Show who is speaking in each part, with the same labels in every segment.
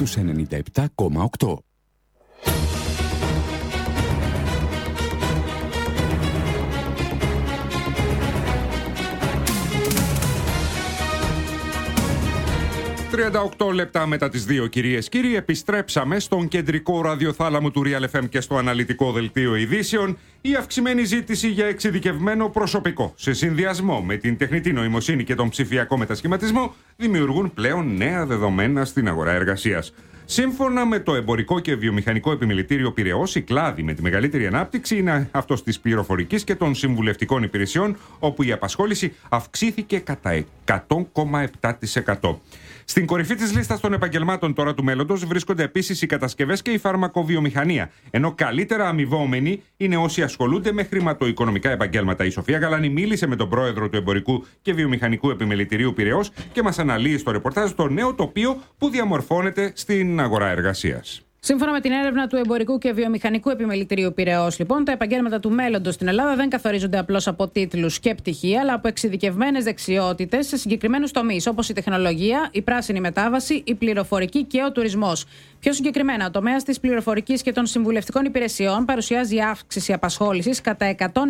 Speaker 1: στους 97,8.
Speaker 2: «38 λεπτά μετά τις 2, κυρίες και κύριοι, επιστρέψαμε στον κεντρικό ραδιοθάλαμο του Real FM και στο αναλυτικό δελτίο ειδήσεων. Η αυξημένη ζήτηση για εξειδικευμένο προσωπικό, σε συνδυασμό με την τεχνητή νοημοσύνη και τον ψηφιακό μετασχηματισμό, δημιουργούν πλέον νέα δεδομένα στην αγορά εργασίας. Σύμφωνα με το Εμπορικό και Βιομηχανικό Επιμελητήριο Πειραιώς, η κλάδη με τη μεγαλύτερη ανάπτυξη είναι αυτός της πληροφορικής και των συμβουλευτικών υπηρεσιών, όπου η απασχόληση αυξήθηκε κατά 100,7%. Στην κορυφή της λίστας των επαγγελμάτων τώρα του μέλλοντος βρίσκονται επίσης οι κατασκευές και η φαρμακοβιομηχανία, ενώ καλύτερα αμοιβόμενοι είναι όσοι ασχολούνται με χρηματοοικονομικά επαγγέλματα. Η Σοφία Γαλάνη μίλησε με τον πρόεδρο του Εμπορικού και Βιομηχανικού Επιμελητηρίου Πειραιώς και μας αναλύει στο ρεπορτάζ το νέο τοπίο που διαμορφώνεται στην αγορά εργασίας.
Speaker 3: Σύμφωνα με την έρευνα του Εμπορικού και Βιομηχανικού Επιμελητηρίου Πειραιώς, λοιπόν, τα επαγγέλματα του μέλλοντος στην Ελλάδα δεν καθορίζονται απλώς από τίτλους και πτυχία, αλλά από εξειδικευμένες δεξιότητες σε συγκεκριμένους τομείς, όπως η τεχνολογία, η πράσινη μετάβαση, η πληροφορική και ο τουρισμός. Πιο συγκεκριμένα, ο τομέας της πληροφορικής και των συμβουλευτικών υπηρεσιών παρουσιάζει αύξηση απασχόλησης κατά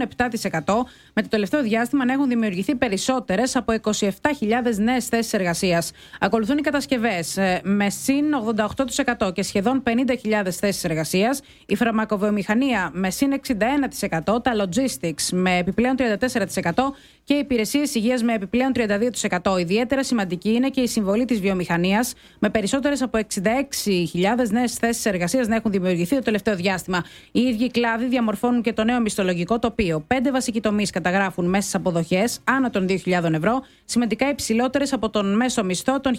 Speaker 3: 107%, με το τελευταίο διάστημα να έχουν δημιουργηθεί περισσότερες από 27.000 νέες θέσεις εργασίας. Ακολουθούν οι κατασκευές με συν 88% και σχεδόν 50.000 θέσεις εργασίας, η φαρμακοβιομηχανία με συν 61%, τα logistics με επιπλέον 34% και οι υπηρεσίες υγείας με επιπλέον 32%. Ιδιαίτερα σημαντική είναι και η συμβολή της βιομηχανίας, με περισσότερες από 66.000 νέες θέσεις εργασίας να έχουν δημιουργηθεί το τελευταίο διάστημα. Οι ίδιοι κλάδοι διαμορφώνουν και το νέο μισθολογικό τοπίο. 5 βασικοί τομείς καταγράφουν μέσες αποδοχές άνω των 2.000 ευρώ, σημαντικά υψηλότερες από τον μέσο μισθό των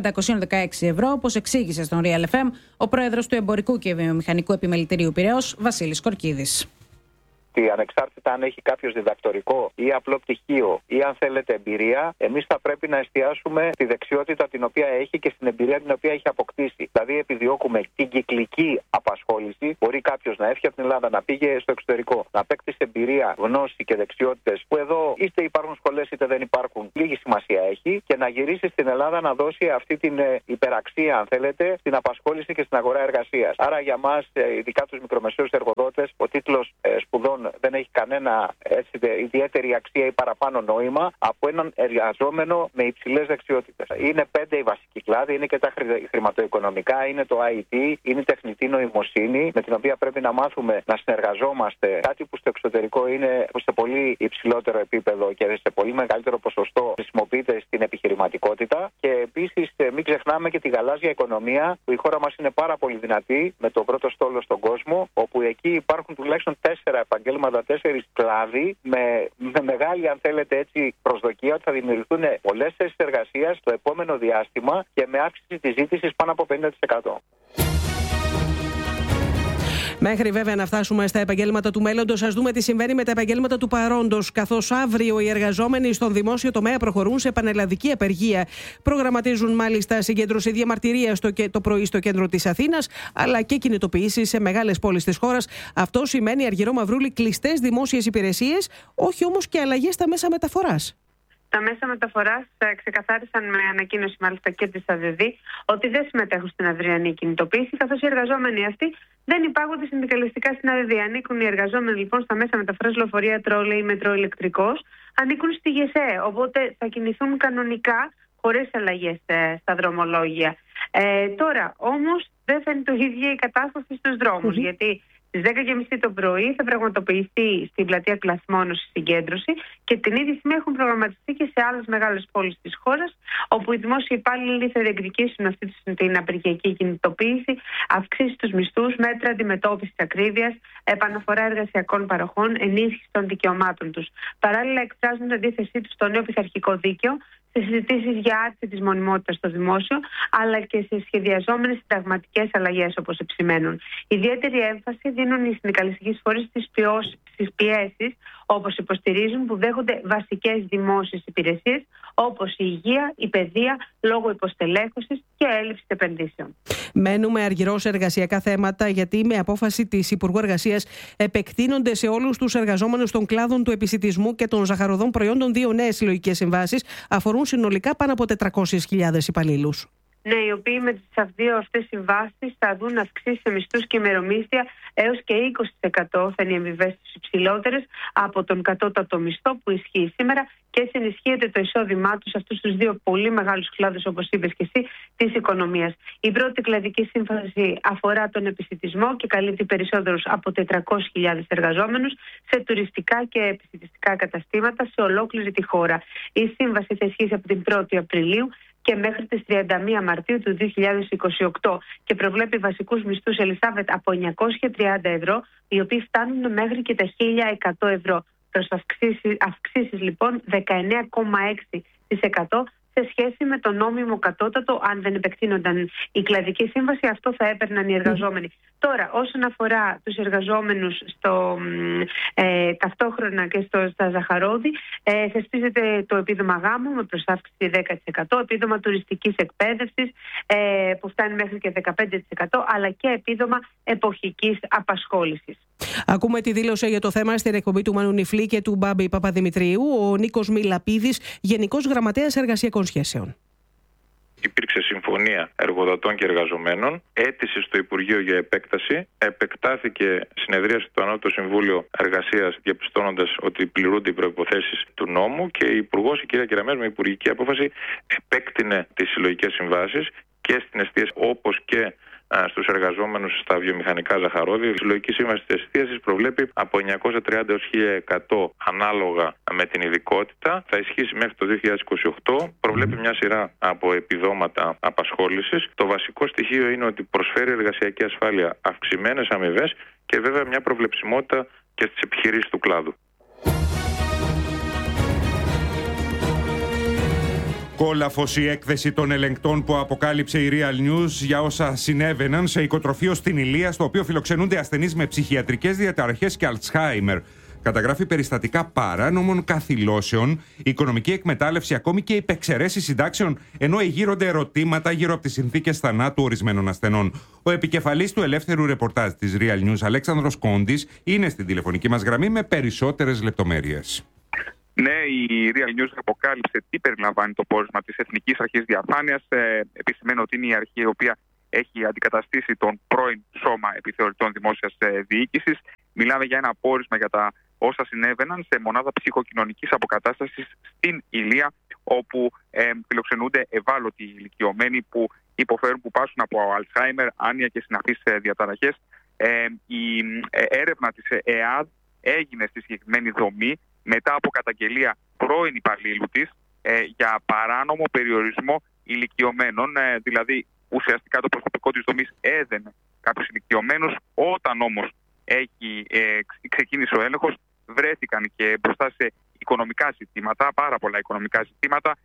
Speaker 3: 1.516 ευρώ, όπως εξήγησε στον Real FM ο πρόεδρος του Εμπορικού και Βιομηχανικού Επιμελητηρίου Πειραιώς, Βασίλης Κορκίδης.
Speaker 4: Ανεξάρτητα αν έχει κάποιος διδακτορικό ή απλό πτυχίο ή αν θέλετε εμπειρία, εμείς θα πρέπει να εστιάσουμε στη δεξιότητα την οποία έχει και στην εμπειρία την οποία έχει αποκτήσει. Δηλαδή, επιδιώκουμε την κυκλική απασχόληση. Μπορεί κάποιος να έφυγε από την Ελλάδα, να πήγε στο εξωτερικό, να απέκτησε εμπειρία, γνώση και δεξιότητες που εδώ είτε υπάρχουν σχολές είτε δεν υπάρχουν, λίγη σημασία έχει, και να γυρίσει στην Ελλάδα να δώσει αυτή την υπεραξία, αν θέλετε, στην απασχόληση και στην αγορά εργασίας. Άρα, για μας, ειδικά τους μικρομεσαίους εργοδότες, ο τίτλος σπουδών δεν έχει κανένα ιδιαίτερη αξία ή παραπάνω νόημα από έναν εργαζόμενο με υψηλές δεξιότητες. Είναι 5 οι βασικοί κλάδοι, είναι και τα χρηματοοικονομικά, είναι το IT, είναι η τεχνητή νοημοσύνη, με την οποία πρέπει να μάθουμε να συνεργαζόμαστε, κάτι που στο εξωτερικό είναι σε πολύ υψηλότερο επίπεδο και σε πολύ μεγαλύτερο ποσοστό χρησιμοποιείται στην επιχειρηματικότητα. Και επίσης μην ξεχνάμε και τη γαλάζια οικονομία, που η χώρα μας είναι πάρα πολύ δυνατή, με το πρώτο στόλο στον κόσμο, όπου εκεί υπάρχουν τουλάχιστον 4 επαγγέλματα, 4 κλάδοι με μεγάλη, αν θέλετε έτσι, προσδοκία ότι θα δημιουργηθούν πολλές θέσεις εργασίας το επόμενο διάστημα και με αύξηση της ζήτησης πάνω από 50%.
Speaker 5: Μέχρι βέβαια να φτάσουμε στα επαγγέλματα του μέλλοντος, ας δούμε τι συμβαίνει με τα επαγγέλματα του παρόντος. Καθώς αύριο οι εργαζόμενοι στον δημόσιο τομέα προχωρούν σε πανελλαδική απεργία. Προγραμματίζουν μάλιστα συγκέντρωση διαμαρτυρίας το πρωί στο κέντρο της Αθήνας, αλλά και κινητοποιήσεις σε μεγάλες πόλεις της χώρας. Αυτό σημαίνει, Αργυρό Μαυρούλη, κλειστές δημόσιες υπηρεσίες, όχι όμως και αλλαγές στα μέσα μεταφοράς.
Speaker 6: Τα μέσα μεταφοράς ξεκαθάρισαν με ανακοίνωση μάλιστα και της ΑΔΔ ότι δεν συμμετέχουν στην αυριανή κινητοποίηση, καθώς οι εργαζόμενοι αυτοί δεν υπάγονται συνδικαλιστικά στην ΑΔΔ. Ανήκουν οι εργαζόμενοι λοιπόν στα μέσα μεταφοράς, λεωφορεία, τρόλεϊ, μετρό, ηλεκτρικός, ανήκουν στη ΓΕΣΕ, οπότε θα κινηθούν κανονικά χωρίς αλλαγές στα δρομολόγια. Τώρα όμως δεν θα είναι το ίδιο η κατάσταση στους δρόμους, γιατί στις 10.30 το πρωί θα πραγματοποιηθεί στην πλατεία Κλαθμόνος συγκέντρωση και την ίδια στιγμή έχουν προγραμματιστεί και σε άλλες μεγάλες πόλεις της χώρας, όπου οι δημόσιοι υπάλληλοι θα διεκδικήσουν αυτή την απεργιακή κινητοποίηση, αυξήσει στους μισθούς, μέτρα αντιμετώπισης ακρίβειας, επαναφορά εργασιακών παροχών, ενίσχυση των δικαιωμάτων τους. Παράλληλα, εκφράζουν την αντίθεσή τους στο νέο πειθαρχικό δίκαιο, σε συζητήσεις για άρση της μονιμότητας στο δημόσιο, αλλά και σε σχεδιαζόμενες συνταγματικές αλλαγές, όπως επισημαίνουν. Ιδιαίτερη έμφαση δίνουν οι συνδικαλιστικές φορείς στις πιέσεις, όπως υποστηρίζουν, που δέχονται βασικές δημόσιες υπηρεσίες, όπως η υγεία, η παιδεία, λόγω υποστελέχωσης και έλλειψη επενδύσεων.
Speaker 5: Μένουμε αργυρό σε εργασιακά θέματα, γιατί με απόφαση της Υπουργού Εργασίας επεκτείνονται σε όλους τους εργαζόμενους των κλάδων του επισιτισμού και των ζαχαροδών προϊόντων 2 νέες συλλογικές συμβάσεις. Αφορούν συνολικά πάνω από 400.000 υπαλλήλους.
Speaker 6: Ναι, οι οποίοι με τις δύο αυτές συμβάσεις θα δουν αυξήσεις σε μισθούς και ημερομίσθια έως και 20% θα είναι οι αμοιβές τους υψηλότερες από τον κατώτατο μισθό που ισχύει σήμερα και έτσι ενισχύεται το εισόδημά τους σε αυτούς τους δύο πολύ μεγάλους κλάδους, όπως είπες και εσύ, της οικονομίας. Η πρώτη κλαδική σύμβαση αφορά τον επισιτισμό και καλύπτει περισσότερους από 400.000 εργαζόμενους σε τουριστικά και επισιτιστικά καταστήματα σε ολόκληρη τη χώρα. Η σύμβαση θα ισχύσει από την 1η Απριλίου και μέχρι τις 31 Μαρτίου του 2028 και προβλέπει βασικούς μισθούς, Ελισάβετ, από 930 ευρώ, οι οποίοι φτάνουν μέχρι και τα 1.100 ευρώ. Προς αυξήσεις λοιπόν 19,6% σε σχέση με το νόμιμο κατώτατο. Αν δεν επεκτείνονταν η κλαδική σύμβαση, αυτό θα έπαιρναν οι εργαζόμενοι. Τώρα, όσον αφορά τους εργαζόμενους ταυτόχρονα και στα ζαχαρόδι, θεσπίζεται το επίδομα γάμου με προσάυξηση 10%, επίδομα τουριστικής εκπαίδευσης που φτάνει μέχρι και 15%, αλλά και επίδομα εποχικής απασχόλησης.
Speaker 5: Ακούμε τη δήλωση για το θέμα στην εκπομπή του Μανού Νιφλή και του Μπάμπη Παπαδημητρίου. Ο Νίκος Μιλαπίδης, Γενικός Γραμματέας Εργασιακών Σχέσεων.
Speaker 7: Υπήρξε συμφωνία εργοδοτών και εργαζομένων, αίτηση στο Υπουργείο για επέκταση, επεκτάθηκε συνεδρίαση του Ανώτατο Συμβούλιο Εργασίας διαπιστώνοντας ότι πληρούνται οι προϋποθέσεις του νόμου και η Υπουργός, η κυρία Κεραμέως, με υπουργική απόφαση επέκτηνε τις συλλογικές συμβάσεις και στην εστίαση όπως και στους εργαζόμενους στα βιομηχανικά ζαχαρόδια. Η συλλογική σύμβαση της εστίασης προβλέπει από 930 έως 1.100 ανάλογα με την ειδικότητα. Θα ισχύσει μέχρι το 2028. Προβλέπει μια σειρά από επιδόματα απασχόλησης. Το βασικό στοιχείο είναι ότι προσφέρει εργασιακή ασφάλεια, αυξημένες αμοιβές και βέβαια μια προβλεψιμότητα και στις επιχειρήσεις του κλάδου.
Speaker 2: Κόλαφος η έκθεση των ελεγκτών που αποκάλυψε η Real News για όσα συνέβαιναν σε οικοτροφείο στην Ηλία, στο οποίο φιλοξενούνται ασθενείς με ψυχιατρικές διαταραχές και Αλτσχάιμερ. Καταγράφει περιστατικά παράνομων καθυλώσεων, οικονομική εκμετάλλευση, ακόμη και υπεξαιρέσεις συντάξεων, ενώ εγείρονται ερωτήματα γύρω από τις συνθήκες θανάτου ορισμένων ασθενών. Ο επικεφαλής του ελεύθερου ρεπορτάζ της Real News, Αλέξανδρος Κόντης, είναι στην τηλεφωνική μας γραμμή με περισσότερες λεπτομέρειες.
Speaker 8: Ναι, η Real News αποκάλυψε τι περιλαμβάνει το πόρισμα της Εθνικής Αρχής Διαφάνειας. Επισημαίνω ότι είναι η αρχή η οποία έχει αντικαταστήσει τον πρώην Σώμα Επιθεωρητών Δημόσιας Διοίκησης. Μιλάμε για ένα πόρισμα για τα όσα συνέβαιναν σε μονάδα ψυχοκοινωνικής αποκατάστασης στην Ηλία, όπου φιλοξενούνται ευάλωτοι ηλικιωμένοι που υποφέρουν, που πάσουν από Αλτσχάιμερ, άνοια και συναφείς διαταραχές. Η έρευνα της ΕΑΔ έγινε στη συγκεκριμένη δομή μετά από καταγγελία πρώην υπαλλήλου της για παράνομο περιορισμό ηλικιωμένων, δηλαδή ουσιαστικά το προσωπικό της δομής έδαινε κάποιους ηλικιωμένους. Όταν όμως ξεκίνησε ο έλεγχος, βρέθηκαν και μπροστά σε οικονομικά ζητήματα, πάρα πολλά οικονομικά ζητήματα.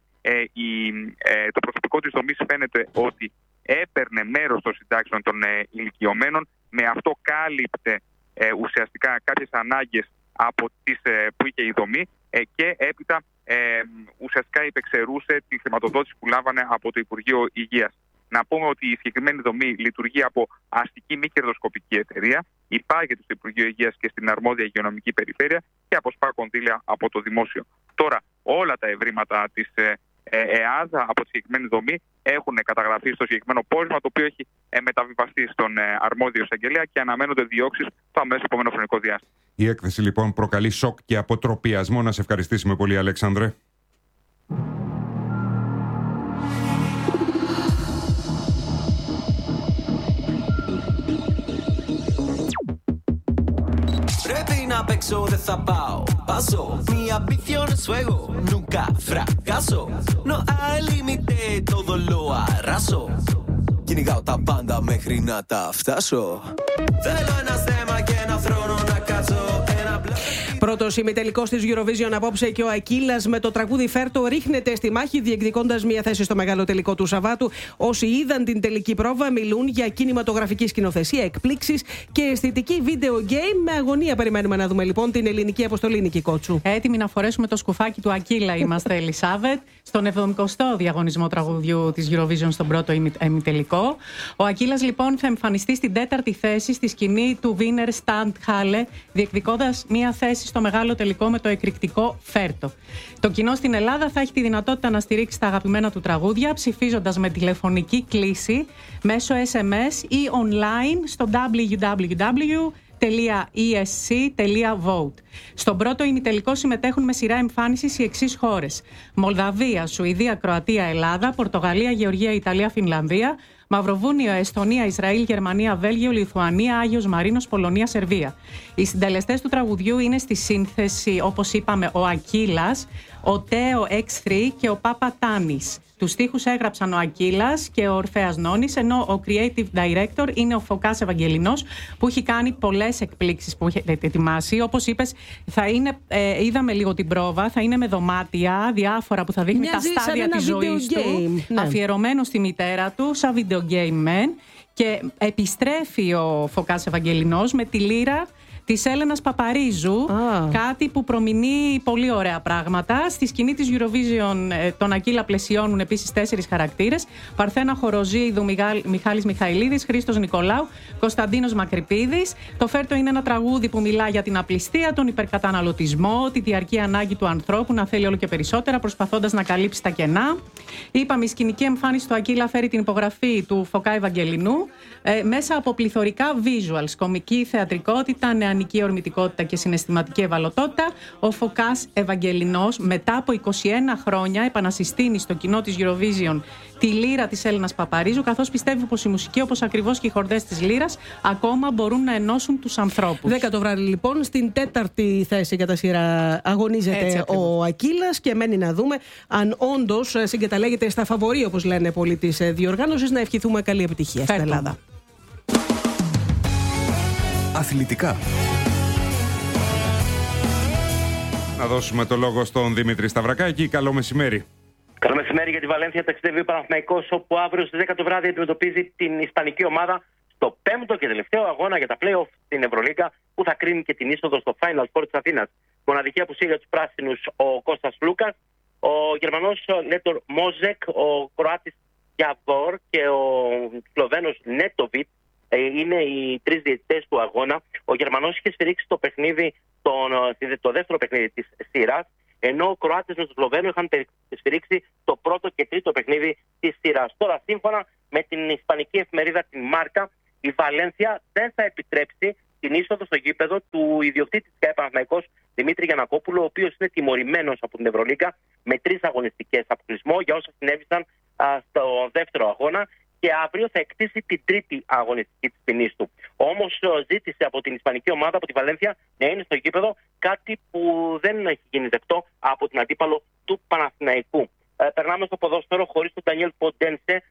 Speaker 8: Το προσωπικό της δομής φαίνεται ότι έπαιρνε μέρος των συντάξεων των ηλικιωμένων, με αυτό κάλυπτε ουσιαστικά κάποιες ανάγκες από που είχε η δομή και έπειτα ουσιαστικά υπεξαιρούσε τη χρηματοδότηση που λάβανε από το Υπουργείο Υγείας. Να πούμε ότι η συγκεκριμένη δομή λειτουργεί από αστική μη κερδοσκοπική εταιρεία, υπάγεται στο Υπουργείο Υγείας και στην αρμόδια υγειονομική περιφέρεια και αποσπά κονδύλια από το δημόσιο. Τώρα, όλα τα ευρήματα της ΕΑΔ από τη συγκεκριμένη δομή έχουν καταγραφεί στο συγκεκριμένο πόρισμα, το οποίο έχει μεταβιβαστεί στον αρμόδιο εισαγγελέα και αναμένονται διώξεις στο αμέσως επόμενο χρονικό διάστημα.
Speaker 2: Η έκθεση λοιπόν προκαλεί σοκ και αποτροπιασμό. Να σε ευχαριστήσουμε πολύ, Αλέξανδρε.
Speaker 9: Πρέπει να παίξω, δεν θα πάω. Paso, mi ambición es fuego, nunca fracaso. No hay límite, todo lo arraso. Κυνηγάω τα πάντα μέχρι να τα φτάσω. Θέλω ένα θέμα και ένα θρόνο να κάτσω.
Speaker 5: Πρώτος ημιτελικός της Eurovision απόψε και ο Ακύλας με το τραγούδι Φέρτο ρίχνεται στη μάχη, διεκδικώντας μια θέση στο μεγάλο τελικό του Σαββάτου. Όσοι είδαν την τελική πρόβα μιλούν για κινηματογραφική σκηνοθεσία, εκπλήξεις και αισθητική βίντεο game. Με αγωνία περιμένουμε να δούμε λοιπόν την ελληνική αποστολή, Νίκη Κότσου.
Speaker 3: Έτοιμοι να φορέσουμε το σκουφάκι του Ακύλα είμαστε, Ελισάβετ, στον 70ο διαγωνισμό τραγουδιού της Eurovision, στον πρώτο ημιτελικό. Ο Ακύλας λοιπόν θα εμφανιστεί στην 4η θέση στη σκηνή του Wiener Stadthalle, διεκδικώντας μια θέση
Speaker 10: στο μεγάλο τελικό με το εκρηκτικό Φέρτο. Το κοινό στην Ελλάδα θα έχει τη δυνατότητα να στηρίξει τα αγαπημένα του τραγούδια ψηφίζοντας με τηλεφωνική κλήση μέσω SMS ή online στο www.esc.vote. Στον πρώτο ημιτελικό συμμετέχουν με σειρά εμφάνισης οι εξής χώρες: Μολδαβία, Σουηδία, Κροατία, Ελλάδα, Πορτογαλία, Γεωργία, Ιταλία, Φινλανδία, Μαυροβούνιο, Εστονία, Ισραήλ, Γερμανία, Βέλγιο, Λιθουανία, Άγιος Μαρίνος, Πολωνία, Σερβία. Οι συντελεστές του τραγουδιού είναι στη σύνθεση, όπως είπαμε, ο Ακύλας, ο Τέο X3 και ο Πάπα Τάνης. Τους στίχους έγραψαν ο Ακύλας και ο Ορφέας Νόνης, ενώ ο creative director είναι ο Φωκάς Ευαγγελινός, που έχει κάνει πολλές εκπλήξεις που έχει ετοιμάσει. Όπως είπες, θα είναι, είδαμε λίγο την πρόβα, θα είναι με δωμάτια διάφορα που θα δείχνει τα στάδια της ζωής του, αφιερωμένο στη μητέρα του, σαν video game man. Και επιστρέφει ο Φωκάς Ευαγγελινός με τη λύρα της Έλενας Παπαρίζου, κάτι που προμηνύει πολύ ωραία πράγματα. Στη σκηνή της Eurovision τον Ακύλα πλαισιώνουν επίσης 4 χαρακτήρες: Παρθένα Χοροζίδου, Μιχάλης Μιχαηλίδης, Χρήστος Νικολάου, Κωνσταντίνος Μακρυπίδης. Το Φέρτο είναι ένα τραγούδι που μιλά για την απληστία, τον υπερκαταναλωτισμό, τη διαρκή ανάγκη του ανθρώπου να θέλει όλο και περισσότερα, προσπαθώντας να καλύψει τα κενά. Είπαμε, η σκηνική εμφάνιση του Ακύλα φέρει την υπογραφή του Φωκά Ευαγγελινού μέσα από πληθωρικά visuals, κομική θεατρικότητα, νεανική ορμητικότητα και συναισθηματική ευαλωτότητα. Ο Φωκάς Ευαγγελινός μετά από 21 χρόνια επανασυστήνει στο κοινό της Eurovision τη λύρα της Έλενας Παπαρίζου, καθώς πιστεύει πως η μουσική, όπως ακριβώς και οι χορδές της λύρας, ακόμα μπορούν να ενώσουν τους ανθρώπους.
Speaker 5: 10 το βράδυ λοιπόν, στην 4η θέση κατά σειρά αγωνίζεται ο Ακύλας και μένει να δούμε αν όντως συγκαταλέγεται στα φαβορί, όπως λένε πολλοί της διοργάνωσης. Να ευχηθούμε καλή επιτυχία στην Ελλάδα.
Speaker 1: Αθλητικά.
Speaker 2: Να δώσουμε το λόγο στον Δημήτρη Σταυρακάκη. Καλό μεσημέρι.
Speaker 11: Καλό μεσημέρι για τη Βαλένθια. Ταξιδεύει ο Παναθηναϊκός, όπου αύριο στις 10 το βράδυ αντιμετωπίζει την ισπανική ομάδα στο 5ο και τελευταίο αγώνα για τα play-off στην Ευρωλίγκα, που θα κρίνει και την είσοδο στο Final Four της Αθήνας. Μοναδική απουσία για τους πράσινους ο Κώστας Λούκας, ο Γερμανός Νέτορ Μόζεκ, ο Κροάτης Γιαβόρ και ο Σλοβαίνος Νέτοβιτ είναι οι 3 διαιτητές του αγώνα. Ο Γερμανός είχε σφυρίξει το παιχνίδι, το δεύτερο παιχνίδι της σειράς, ενώ ο Κροάτης με τον Σλοβαίνο είχαν σφυρίξει το πρώτο και τρίτο παιχνίδι της σειράς. Τώρα, σύμφωνα με την ισπανική εφημερίδα την Μάρκα, η Βαλένθια δεν θα επιτρέψει την είσοδο στο γήπεδο του ιδιοκτήτη της ΚΑΕ Παναθηναϊκός, Δημήτρη Γιαννακόπουλο, ο οποίος είναι τιμωρημένος από την Ευρωλίγκα με 3 αγωνιστικές αποκλεισμό για όσα συνέβησαν στο δεύτερο αγώνα, και αύριο θα εκτίσει την τρίτη αγωνιστική της ποινής του. Όμως ζήτησε από την ισπανική ομάδα, από τη Βαλένθια, να είναι στο γήπεδο, κάτι που δεν έχει γίνει δεκτό από την αντίπαλο του Παναθηναϊκού. Περνάμε στο ποδόσφαιρο χωρίς τον Ντανιέλ Ποντένσε,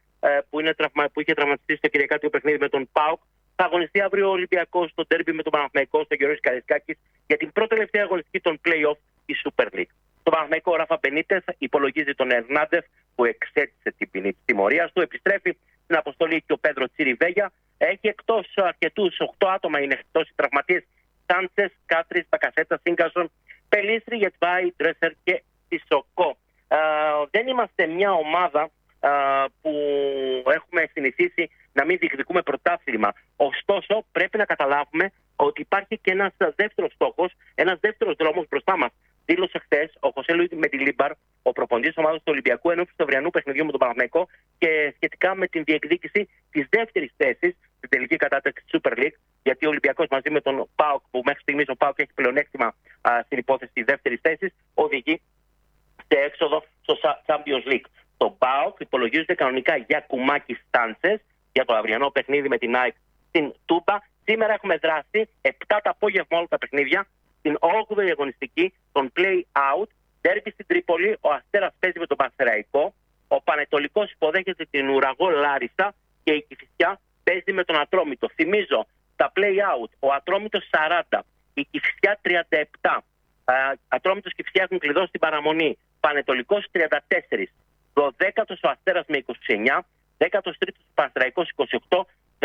Speaker 11: που είχε τραυματιστεί στο Κυριακάτικο παιχνίδι με τον ΠΑΟΚ. Θα αγωνιστεί αύριο ο Ολυμπιακός στο ντέρμπι με τον Παναθηναϊκό στο Γεωργίος Καραϊσκάκης για την πρώτη τελευταία αγωνιστική των play-off της Super League. Το Παναθηναϊκό, ο Ράφα Μπενίτες υπολογίζει τον Ερνάντεφ, που εξέτησε την ποινή της τιμωρίας του. Επιστρέφει στην αποστολή και ο Πέντρο Τσιριβέγια. Έχει εκτός αρκετούς, 8 άτομα είναι εκτός οι τραυματίες: Σάντσες, Κάτρις, Μπακασέτα, Σίγκασον, Πελίστρη, Γετβάη, Ντρέσερ και Σισοκό. Δεν είμαστε μια ομάδα που έχουμε συνηθίσει να μην διεκδικούμε πρωτάθλημα. Ωστόσο, πρέπει να καταλάβουμε ότι υπάρχει και ένας δεύτερος στόχος, ένας δεύτερος δρόμος μπροστά μας. Δήλωσε χθες ο Χωσέ Λουίς Μεντιλίμπαρ, ο προπονητής της ομάδας του Ολυμπιακού, ενώπιον του αυριανού παιχνιδιού με τον Παναθηναϊκό, και σχετικά με την διεκδίκηση της δεύτερης θέσης στην τελική κατάταξη της Super League. Γιατί ο Ολυμπιακός μαζί με τον ΠΑΟΚ, που μέχρι στιγμής ο ΠΑΟΚ έχει πλεονέκτημα στην υπόθεση της δεύτερης θέσης, οδηγεί σε έξοδο στο Champions League. Το ΠΑΟΚ υπολογίζεται κανονικά για κουμάκι Στάντσες για το αυριανό παιχνίδι με την ΑΕΚ στην Τούμπα. Σήμερα έχουμε δράσει 7 το απόγευμα όλα τα παιχνίδια. Στην 8η αγωνιστική των play-out, ντέρμπι στην Τρίπολη, ο Αστέρας παίζει με τον Πανσεραϊκό, ο Πανετολικός υποδέχεται την Ουραγό Λάρισα και η Κηφισιά παίζει με τον Ατρόμητο. Θυμίζω, τα play-out, ο Ατρόμητος 40, η Κηφισιά 37. Ατρόμητος και Κηφισιά έχουν κλειδώσει την παραμονή. Πανετολικός 34, 12ος ο Αστέρας με 29, 13ος ο Πανσεραϊκός 28,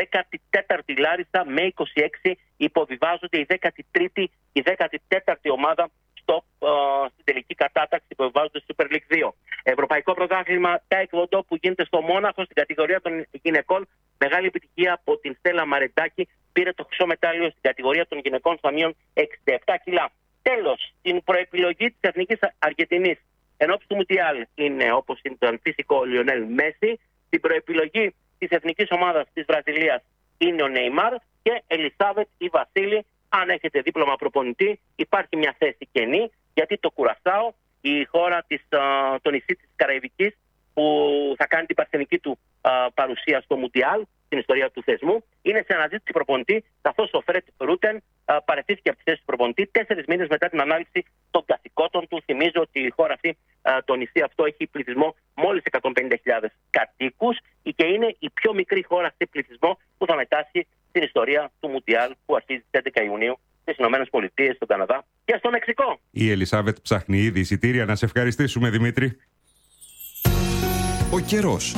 Speaker 11: 14η Λάρισα με 26, υποβιβάζονται η 13η, η 14η ομάδα στην τελική κατάταξη, υποβιβάζονται στο Super League 2. Ευρωπαϊκό πρωτάθλημα Taekwondo που γίνεται στο Μόναχο στην κατηγορία των γυναικών. Μεγάλη επιτυχία από την Στέλλα Μαρεντάκη, πήρε το χρυσό μετάλλιο στην κατηγορία των γυναικών στα μείον 67 κιλά. Τέλος, στην προεπιλογή της Εθνικής Αργεντινής ενώπιση του Μουντιάλ είναι, όπως είναι τον φυσικό Λιονέλ Μέση. Στην προεπιλογή της Εθνικής Ομάδας της Βραζιλίας είναι ο Νεϊμάρ και Ελισάβετ ή Βασίλη. Αν έχετε δίπλωμα προπονητή, υπάρχει μια θέση κενή, γιατί το Κουρασάο, η χώρα το νησί της Καραϊβικής, που θα κάνει την παρθενική του παρουσία στο Μουντιάλ, στην ιστορία του θεσμού, είναι σε αναζήτηση προπονητή, καθώς ο Φρετ Ρούτεν παραιτήθηκε από τη θέση του προπονητή 4 μήνες μετά την ανάληψη των καθηκόντων του. Θυμίζω ότι η χώρα αυτή, το νησί αυτό, έχει πληθυσμό μόλις 150.000 κατοίκους και είναι η πιο μικρή χώρα σε πληθυσμό που θα μετάσχει στην ιστορία του Μουντιάλ, που αρχίζει στις 11 Ιουνίου στις ΗΠΑ, στον Καναδά και στο Μεξικό.
Speaker 2: Η Ελισάβετ ψάχνει ήδη εισιτήρια. Να σε ευχαριστήσουμε, Δημήτρη.
Speaker 1: Ο καιρός.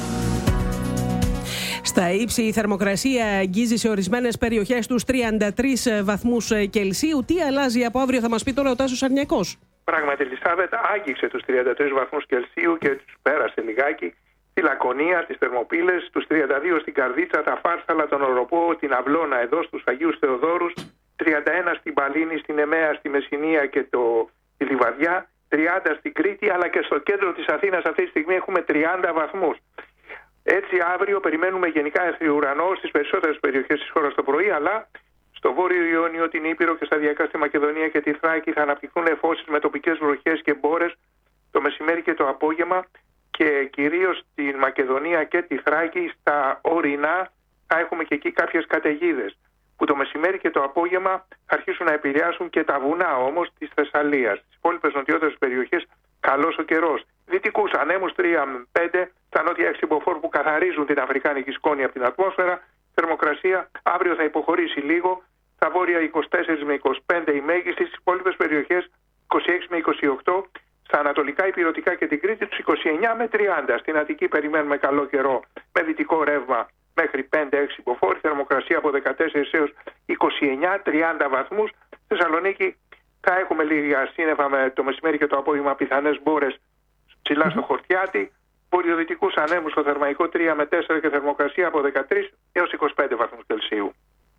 Speaker 5: Στα ύψη η θερμοκρασία αγγίζει σε ορισμένες περιοχές τους 33 βαθμούς Κελσίου. Τι αλλάζει από αύριο, θα μας πει τώρα ο Τάσος Αρνιακός.
Speaker 12: Πράγματι, η Ελισάβετ άγγιξε τους 33 βαθμούς Κελσίου και τους πέρασε λιγάκι στη Λακωνία, στις Θερμοπύλες, τους 32 στην Καρδίτσα, τα Φάρσαλα, τον Οροπό, την Αυλώνα εδώ στους Αγίους Θεοδόρους, 31 στην Παλίνη, στην Εμέα, στη Μεσσηνία και τη Λιβαδιά, 30 στην Κρήτη, αλλά και στο κέντρο της Αθήνας αυτή τη στιγμή έχουμε 30 βαθμούς. Έτσι αύριο περιμένουμε γενικά εύθυο ουρανό στις περισσότερες περιοχές της χώρας το πρωί, αλλά στο Βόρειο Ιόνιο, την Ήπειρο και σταδιακά στη Μακεδονία και τη Θράκη θα αναπτυχθούν εφώσεις με τοπικές βροχές και μπόρες το μεσημέρι και το απόγευμα, και κυρίως στην Μακεδονία και τη Θράκη, στα ορεινά θα έχουμε και εκεί κάποιες καταιγίδες, που το μεσημέρι και το απόγευμα θα αρχίσουν να επηρεάσουν και τα βουνά όμως της Θεσσαλίας. Στις υπόλοιπες νοτιότερες περιοχές καλός ο καιρός. Δυτικούς ανέμους 3 με 5, τα νότια εξυμποφόρ που καθαρίζουν την αφρικάνικη σκόνη από την ατμόσφαιρα. Θερμοκρασία αύριο θα υποχωρήσει λίγο. Στα βόρεια 24 με 25 η μέγιστη, στις υπόλοιπες περιοχές 26 με 28. Στα ανατολικά ηπειρωτικά και την Κρήτη τους 29 με 30. Στην Αττική περιμένουμε καλό καιρό με δυτικό ρεύμα μέχρι 5-6 υποφόρη. Θερμοκρασία από 14 έως 29-30 βαθμούς. Στη Θεσσαλονίκη θα έχουμε λίγα σύννεφα με το μεσημέρι και το απόγευμα, πιθανές μπόρες ψηλά στο Χορτιάτι. Βορειοδυτικούς ανέμους στο Θερμαϊκό 3 με 4 και θερμοκρασία από 13 έως 25 βαθμούς Κελσίου.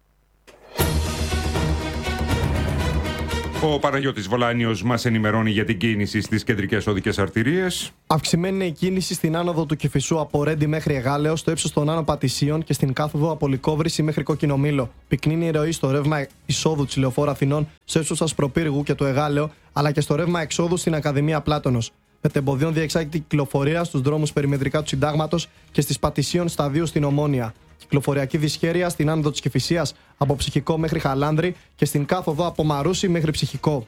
Speaker 2: Ο Παναγιώτης Βολάνιος μας ενημερώνει για την κίνηση στις κεντρικές οδικές αρτηρίες.
Speaker 13: Αυξημένη είναι η κίνηση στην άνοδο του Κηφισού από Ρέντι μέχρι Εγάλεο, στο ύψος των Άνω Πατησίων και στην κάθοδο από Λυκόβρηση μέχρι Κοκκινομήλο. Πυκνή η ροή στο ρεύμα εισόδου της Λεωφόρου Αθηνών, στο ύψος Ασπροπύργου και του Εγάλεο, αλλά και στο ρεύμα εξόδου στην Ακαδημία Πλάτωνος. Μετεμποδίων διεξάγεται κυκλοφορία στους δρόμους περιμετρικά του Συντάγματος και στις Πατησίων σταδίου στην Ομόνια. Κυκλοφοριακή δυσχέρεια στην άνοδο της Κηφισίας από Ψυχικό μέχρι Χαλάνδρη και στην κάθοδο από Μαρούσι μέχρι Ψυχικό.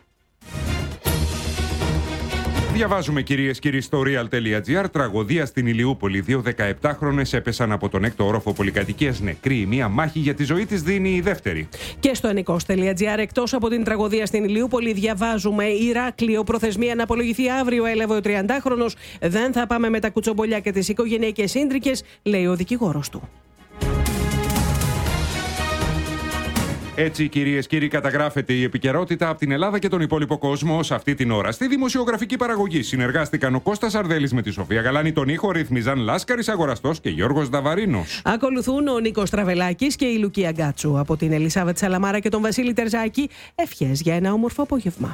Speaker 2: Διαβάζουμε, κυρίες και κύριοι, στο real.gr. Τραγωδία στην Ηλιούπολη. 2 17χρονες έπεσαν από τον 6ο όροφο πολυκατοικίας νεκροί. Μία μάχη για τη ζωή της δίνει η δεύτερη.
Speaker 5: Και στο ενικός.gr, εκτός από την τραγωδία στην Ηλιούπολη, διαβάζουμε: Ηράκλειο, προθεσμία να απολογηθεί αύριο, έλαβε ο 30χρονος. Δεν θα πάμε με τα κουτσομπολιά και τις οικογενειακές σύντρικες, λέει ο δικηγόρος του.
Speaker 2: Έτσι, κυρίες και κύριοι, καταγράφεται η επικαιρότητα από την Ελλάδα και τον υπόλοιπο κόσμο σε αυτή την ώρα. Στη δημοσιογραφική παραγωγή συνεργάστηκαν ο Κώστας Αρδέλης με τη Σοφία Γαλάνη, τον ήχο ρυθμίζαν Λάσκαρης Αγοραστός και Γιώργος Δαβαρίνος.
Speaker 5: Ακολουθούν ο Νίκος Τραβελάκης και η Λουκία Γκάτσου. Από την Ελισάβετ Σαλαμάρα και τον Βασίλη Τερζάκη, ευχές για ένα όμορφο απόγευμα.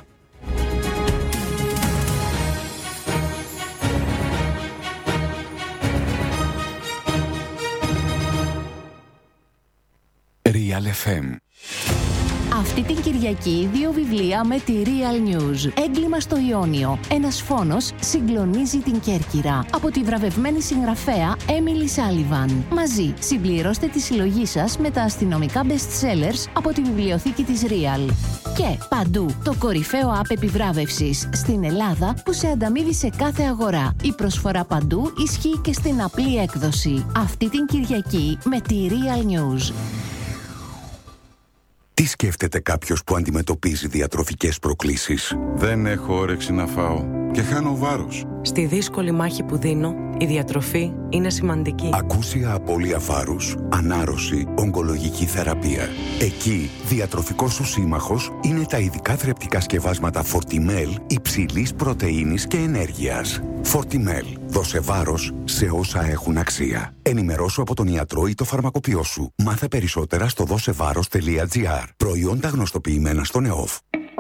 Speaker 1: Real FM.
Speaker 14: Αυτή την Κυριακή 2 βιβλία με τη Real News. Έγκλημα στο Ιόνιο. Ένας φόνος συγκλονίζει την Κέρκυρα. Από τη βραβευμένη συγγραφέα Έμιλι Σάλιβαν. Μαζί συμπληρώστε τη συλλογή σας με τα αστυνομικά best sellers από τη βιβλιοθήκη της Real. Και παντού το κορυφαίο app επιβράβευσης στην Ελλάδα που σε ανταμείβει σε κάθε αγορά. Η προσφορά παντού ισχύει και στην απλή έκδοση. Αυτή την Κυριακή με τη Real News.
Speaker 1: Τι σκέφτεται κάποιος που αντιμετωπίζει διατροφικές προκλήσεις?
Speaker 15: Δεν έχω όρεξη να φάω και χάνω βάρος.
Speaker 16: Στη δύσκολη μάχη που δίνω, η διατροφή είναι σημαντική.
Speaker 1: Ακούσια απώλεια βάρους, ανάρρωση, ογκολογική θεραπεία. Εκεί, διατροφικός σου σύμμαχος είναι τα ειδικά θρεπτικά σκευάσματα Fortimel υψηλής πρωτεΐνης και ενέργειας. Fortimel. Δώσε βάρος σε όσα έχουν αξία. Ενημερώσου από τον ιατρό ή το φαρμακοποιό σου. Μάθε περισσότερα στο δώσεβάρος.gr. Προϊόντα γνωστοποιημένα στον ΕΟΦ.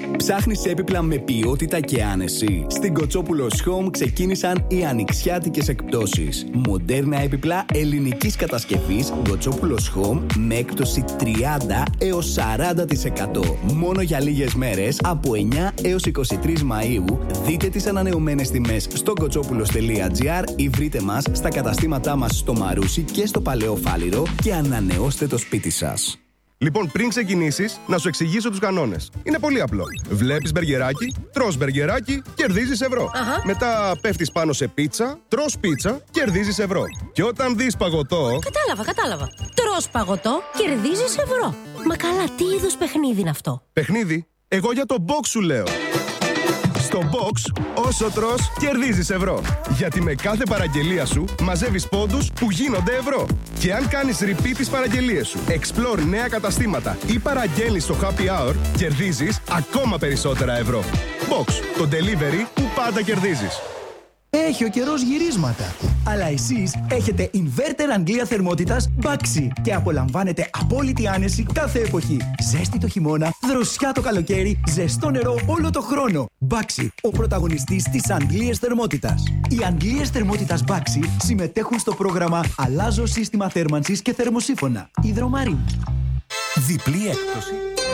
Speaker 17: Ψάχνεις έπιπλα με ποιότητα και άνεση? Στην Κοτσόπουλος Home ξεκίνησαν οι ανοιξιάτικες εκπτώσεις. Μοντέρνα έπιπλα ελληνικής κατασκευής Κοτσόπουλος Home με έκπτωση 30 έως 40%. Μόνο για λίγες μέρες από 9 έως 23 Μαΐου. Δείτε τις ανανεωμένες τιμές στο kotsopoulos.gr ή βρείτε μας στα καταστήματά μας στο Μαρούσι και στο Παλαιό Φάληρο και ανανεώστε το σπίτι σας.
Speaker 18: Λοιπόν, πριν ξεκινήσεις, να σου εξηγήσω τους κανόνες. Είναι πολύ απλό. Βλέπεις μπεργκεράκι, τρως μπεργκεράκι, κερδίζεις ευρώ. Μετά πέφτεις πάνω σε πίτσα, τρως πίτσα, κερδίζεις ευρώ. Και όταν δεις παγωτό...
Speaker 19: Κατάλαβα. Τρως παγωτό, κερδίζεις ευρώ. Μα καλά, τι είδους παιχνίδι είναι αυτό?
Speaker 18: Παιχνίδι? Εγώ για το box σου λέω. Στο box, όσο τρως, κερδίζεις ευρώ. Γιατί με κάθε παραγγελία σου μαζεύεις πόντους που γίνονται ευρώ. Και αν κάνεις repeat τις παραγγελίες σου, explore νέα καταστήματα ή παραγγέλνεις στο happy hour, κερδίζεις ακόμα περισσότερα ευρώ. Box, το delivery που πάντα κερδίζεις.
Speaker 20: Έχει ο καιρός γυρίσματα. Αλλά εσείς έχετε inverter Αγγλία θερμότητας Baxi και απολαμβάνετε απόλυτη άνεση κάθε εποχή. Ζέστη το χειμώνα, δροσιά το καλοκαίρι, ζεστό νερό όλο το χρόνο. Baxi, ο πρωταγωνιστής της Αγγλίας θερμότητας. Οι Αγγλίες θερμότητας Baxi συμμετέχουν στο πρόγραμμα Αλλάζω σύστημα θέρμανσης και θερμοσύφωνα. Υδρομαρίν.
Speaker 21: Διπλή έκπτωση.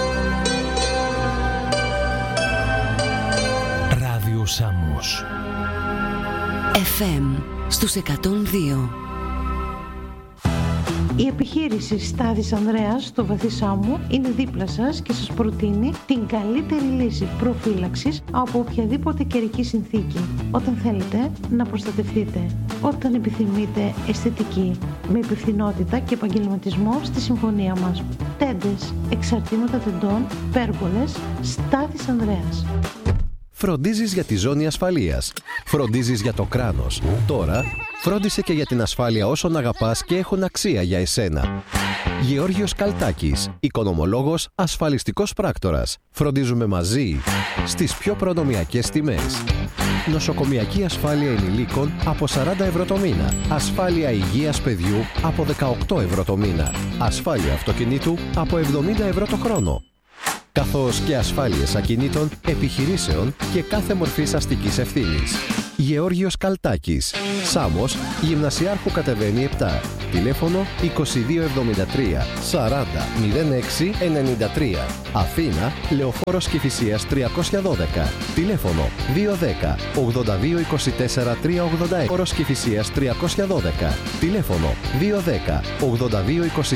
Speaker 21: Ράδιο Σάμος.
Speaker 22: FM στους 102.
Speaker 23: Η επιχείρηση Στάδης Ανδρέας στο Βαθύ Σάμου είναι δίπλα σας και σας προτείνει την καλύτερη λύση προφύλαξης από οποιαδήποτε καιρική συνθήκη. Όταν θέλετε να προστατευτείτε, όταν επιθυμείτε αισθητική, με υπευθυνότητα και επαγγελματισμό στη συμφωνία μας. Τέντες, εξαρτήματα τεντών, πέργολες, Στάδης Ανδρέας.
Speaker 24: Φροντίζεις για τη ζώνη ασφαλείας. Φροντίζεις για το κράνος. Τώρα, φρόντισε και για την ασφάλεια όσων αγαπάς και έχουν αξία για εσένα. Γεώργιος Καλτάκης, οικονομολόγος, ασφαλιστικός πράκτορας. Φροντίζουμε μαζί στις πιο προνομιακές τιμές. Νοσοκομιακή ασφάλεια ενηλίκων από 40 ευρώ το μήνα. Ασφάλεια υγείας παιδιού από 18 ευρώ το μήνα. Ασφάλεια αυτοκινήτου από 70 ευρώ το χρόνο. Καθώς και ασφάλειες ακινήτων, επιχειρήσεων και κάθε μορφής αστικής ευθύνης. Γεώργιος Καλτάκης. Σάμος, Γυμνασιάρχου κατεβαίνει 7. Τηλέφωνο 2273 40 06 93. Αθήνα, Λεωφόρος Κηφισίας 312. Τηλέφωνο 210 82 24 386. Λεωφόρος Κηφισίας 312. Τηλέφωνο 210 82 24